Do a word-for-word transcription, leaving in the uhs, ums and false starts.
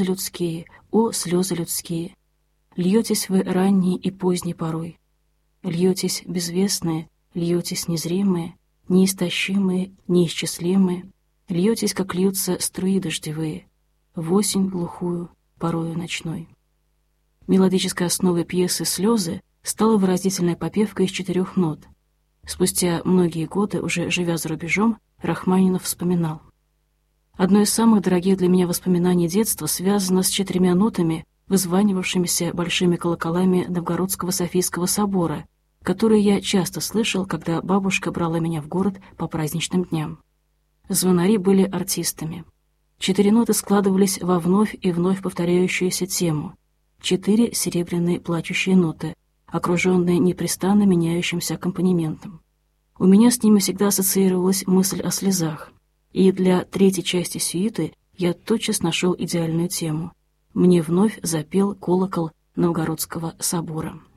людские, о, слезы людские! Льетесь вы ранней и поздней порой. Льетесь безвестные, льетесь незримые, неистощимые, неисчислимые, льетесь, как льются струи дождевые, в осень глухую, порою ночной. Мелодической основой пьесы «Слезы» стала выразительная попевка из четырех нот. Спустя многие годы, уже живя за рубежом, Рахманинов вспоминал: «Одно из самых дорогих для меня воспоминаний детства связано с четырьмя нотами, вызванивавшимися большими колоколами Новгородского Софийского собора, которые я часто слышал, когда бабушка брала меня в город по праздничным дням. Звонари были артистами. Четыре ноты складывались во вновь и вновь повторяющуюся тему. Четыре серебряные плачущие ноты, окруженные непрестанно меняющимся аккомпанементом. У меня с ними всегда ассоциировалась мысль о слезах, и для третьей части сюиты я тотчас нашел идеальную тему. Мне вновь запел колокол Новгородского собора».